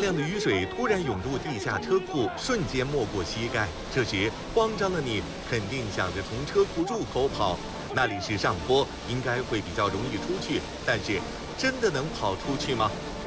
量的雨水突然涌入地下车库，瞬间没过膝盖。这时，慌张的你肯定想着从车库入口跑，那里是上坡，应该会比较容易出去。但是，真的能跑出去吗？